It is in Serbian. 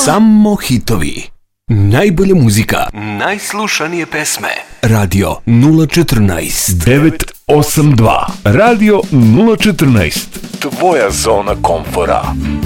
Samo hitovi. Najbolja muzika. Najslušanije pesme. Radio 014 982. Radio 014. Tvoja zona komfora.